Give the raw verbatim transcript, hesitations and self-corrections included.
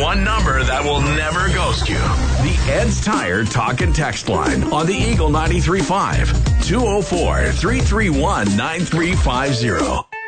one number that will never ghost you. The Ed's Tire Talk and Text line on the Eagle ninety-three point five. two oh four, three three one, nine three five zero.